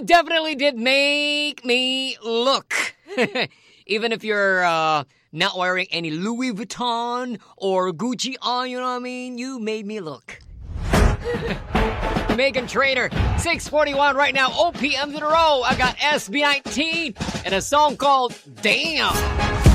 definitely did make me look. Even if you're not wearing any Louis Vuitton or Gucci on, you know what I mean? You made me look. Megan Trainor, 6:41 right now, OPMs in a row. I got SB19 and a song called Damn.